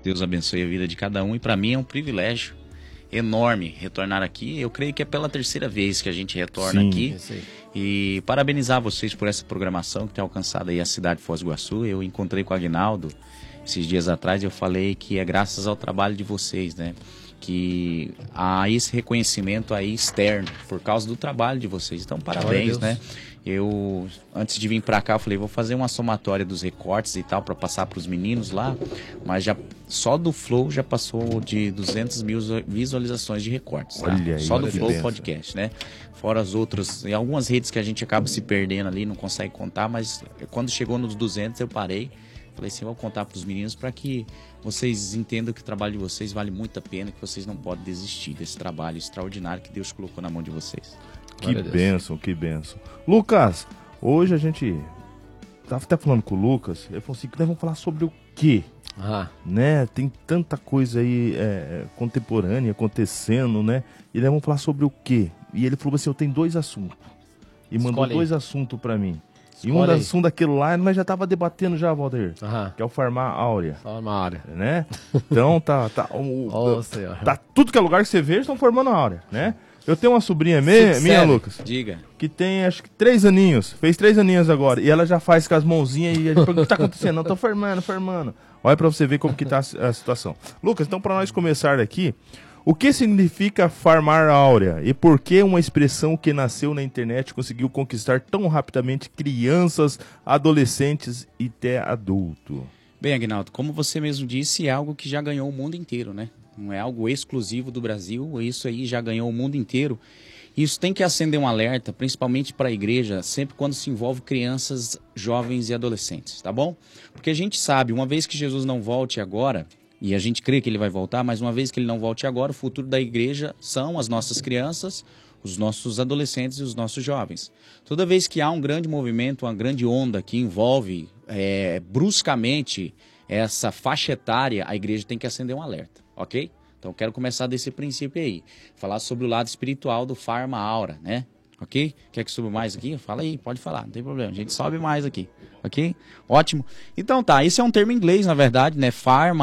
Deus abençoe a vida de cada um. E para mim é um privilégio enorme retornar aqui. Eu creio que é pela terceira vez que a gente retorna aqui. E parabenizar vocês por essa programação que tem alcançado aí a cidade de Foz do Iguaçu. Eu encontrei com o Aguinaldo esses dias atrás e eu falei que é graças ao trabalho de vocês, né? Que há esse reconhecimento aí externo por causa do trabalho de vocês. Então, parabéns, né? Eu, antes de vir pra cá, eu falei, vou fazer uma somatória dos recortes e tal, para passar pros meninos lá, mas já só do Flow já passou de 200 mil visualizações de recortes, tá? Olha aí, Só do Flow Podcast, né? Fora as outras, em algumas redes que a gente acaba se perdendo ali, não consegue contar, mas quando chegou nos 200 eu parei, falei assim, vou contar pros meninos para que vocês entendam que o trabalho de vocês vale muito a pena, que vocês não podem desistir desse trabalho extraordinário que Deus colocou na mão de vocês. Que bênção, que bênção. Lucas, hoje a gente tava até falando com o Lucas, ele falou assim, que nós vamos falar sobre o quê? Né? Tem tanta coisa aí contemporânea acontecendo, né? E nós vamos falar sobre o quê? E ele falou assim, eu tenho 2 assuntos. E mandou 2 assuntos pra mim. E um assunto daquele lá, nós já tava debatendo já, Valdir, que é o Farmar Áurea. Farmar Áurea. Né? Então tá tudo que é lugar que você vê, estão formando a Áurea, né? Eu tenho uma sobrinha minha, Lucas. Diga. Que tem, acho que 3 aninhos. Fez 3 aninhos agora. E ela já faz com as mãozinhas e a gente pergunta, o que tá acontecendo? Não, tô formando. Olha pra você ver como que tá a situação. Lucas, então pra nós começar aqui, o que significa farmar áurea? E por que uma expressão que nasceu na internet conseguiu conquistar tão rapidamente crianças, adolescentes e até adulto? Bem, Aguinaldo, como você mesmo disse, é algo que já ganhou o mundo inteiro, né? Não é algo exclusivo do Brasil, isso aí já ganhou o mundo inteiro. Isso tem que acender um alerta, principalmente para a igreja, sempre quando se envolve crianças, jovens e adolescentes, tá bom? Porque a gente sabe, uma vez que Jesus não volte agora, e a gente crê que ele vai voltar, mas uma vez que ele não volte agora, o futuro da igreja são as nossas crianças, os nossos adolescentes e os nossos jovens. Toda vez que há um grande movimento, uma grande onda que envolve bruscamente essa faixa etária, a igreja tem que acender um alerta, ok? Então quero começar desse princípio aí, falar sobre o lado espiritual do Farma Aura, né? Ok? Quer que suba mais aqui? Fala aí, pode falar, não tem problema, a gente sobe mais aqui, ok? Ótimo. Então tá, esse é um termo em inglês, na verdade, né?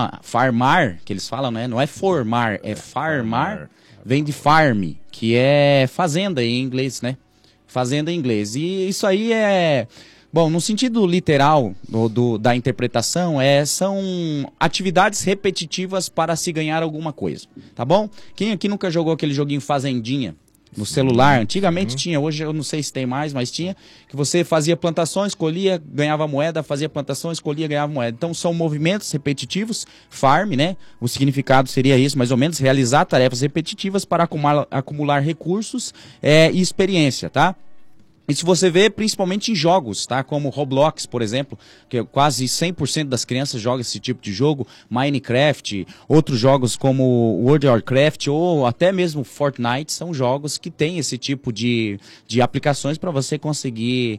Farmar, que eles falam, né? Não é formar, é farmar, vem de farm, que é fazenda em inglês, né? Fazenda em inglês. E isso aí é... Bom, no sentido literal da interpretação, são atividades repetitivas para se ganhar alguma coisa, tá bom? Quem aqui nunca jogou aquele joguinho Fazendinha no celular? Antigamente tinha, hoje eu não sei se tem mais, mas tinha, que você fazia plantações, colhia, ganhava moeda, fazia plantações, colhia, ganhava moeda. Então são movimentos repetitivos, farm, né? O significado seria isso, mais ou menos, realizar tarefas repetitivas para acumular recursos e experiência, tá? Isso você vê principalmente em jogos, tá? Como Roblox, por exemplo, que quase 100% das crianças jogam esse tipo de jogo, Minecraft, outros jogos como World of Warcraft ou até mesmo Fortnite, são jogos que têm esse tipo de aplicações para você conseguir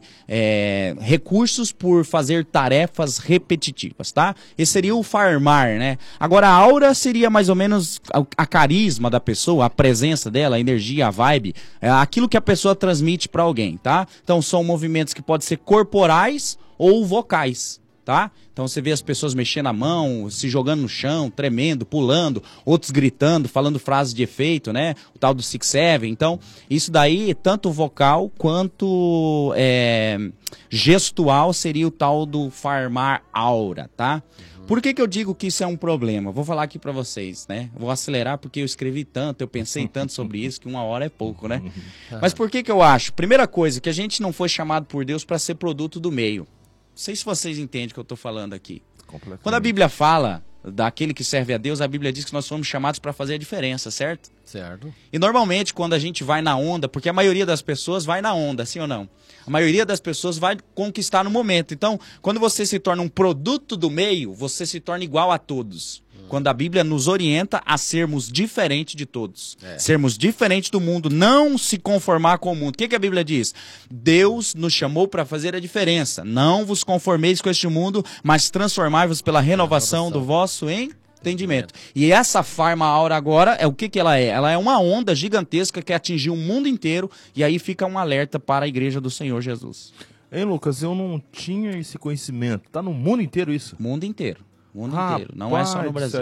recursos por fazer tarefas repetitivas, tá? Esse seria o farmar, né? Agora, a aura seria mais ou menos a carisma da pessoa, a presença dela, a energia, a vibe, aquilo que a pessoa transmite para alguém, tá? Então são movimentos que podem ser corporais ou vocais, tá? Então você vê as pessoas mexendo a mão, se jogando no chão, tremendo, pulando, outros gritando, falando frases de efeito, né? O tal do 6-7. Então isso daí, tanto vocal quanto gestual, seria o tal do farmar aura, tá? Por que eu digo que isso é um problema? Vou falar aqui pra vocês, né? Vou acelerar porque eu escrevi tanto, eu pensei tanto sobre isso, que 1 hora é pouco, né? Mas por que eu acho? Primeira coisa, que a gente não foi chamado por Deus para ser produto do meio. Não sei se vocês entendem o que eu tô falando aqui. Quando a Bíblia fala daquele que serve a Deus, a Bíblia diz que nós somos chamados para fazer a diferença, certo? Certo. E normalmente quando a gente vai na onda, porque a maioria das pessoas vai na onda, sim ou não? A maioria das pessoas vai conquistar no momento. Então, quando você se torna um produto do meio, você se torna igual a todos. Quando a Bíblia nos orienta a sermos diferentes de todos. Sermos diferentes do mundo, não se conformar com o mundo. O que a Bíblia diz? Deus nos chamou para fazer a diferença. Não vos conformeis com este mundo, mas transformai-vos pela renovação do vosso entendimento. E essa Farma Aura agora, o que ela é? Ela é uma onda gigantesca que atingiu o mundo inteiro, e aí fica um alerta para a igreja do Senhor Jesus. Hein, Lucas, eu não tinha esse conhecimento. Tá no mundo inteiro isso? Mundo inteiro. Não é só no Brasil.